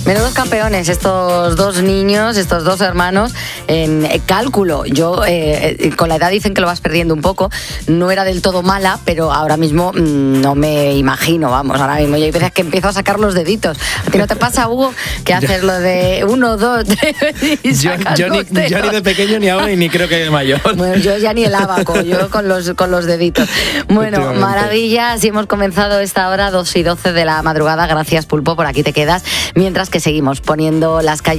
Menudos campeones estos dos niños, estos dos hermanos en cálculo. Yo, con la edad dicen que lo vas perdiendo un poco. No era del todo mala, pero ahora mismo no me imagino, vamos, ahora mismo. Y hay veces que empiezo a sacar los deditos. ¿A ti no te pasa, Hugo, que haces lo de 1, 2, 3 y sacas yo ni de pequeño ni ahora y ni creo que de mayor. Bueno, yo ya ni el abaco, yo con los deditos. Bueno, maravilla, así hemos comenzado esta hora, 2:12 de la madrugada. Gracias, Pulpo, por aquí te quedas. Mientras que seguimos poniendo las calles